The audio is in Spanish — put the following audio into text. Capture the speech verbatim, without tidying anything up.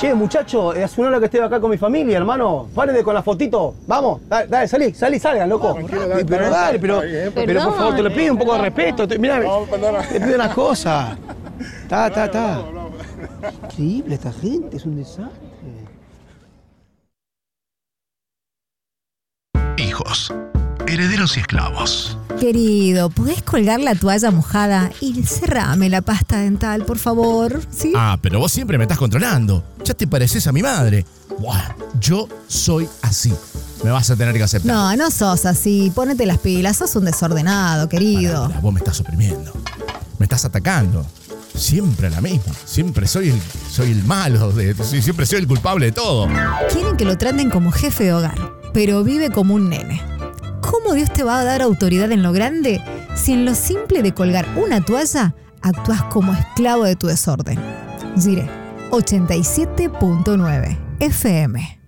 Che, muchacho, es una hora que estoy acá con mi familia, hermano. Paren de con la fotito. Vamos, dale, dale, salí, salí, salgan, loco. No, tranquilo, dale, pero dale, pero, pero por favor, te lo pido un poco de respeto. Te, mirá, No, perdona. te pido una cosa. Ta, ta, ta. Increíble esta gente, es un desastre. Hijos, herederos y esclavos. Querido, ¿podés colgar la toalla mojada y cerrame la pasta dental, por favor? ¿Sí? Ah, pero vos siempre me estás controlando. Ya te pareces a mi madre. Buah, yo soy así. Me vas a tener que aceptar. No, no sos así. Ponete las pilas. Sos un desordenado, querido. Pará, pará, vos me estás oprimiendo. Me estás atacando. Siempre la misma. Siempre soy el, soy el malo. De, siempre soy el culpable de todo. Quieren que lo traten como jefe de hogar, pero vive como un nene. ¿Cómo Dios te va a dar autoridad en lo grande si en lo simple de colgar una toalla actúas como esclavo de tu desorden? Gire ochenta y siete punto nueve F M.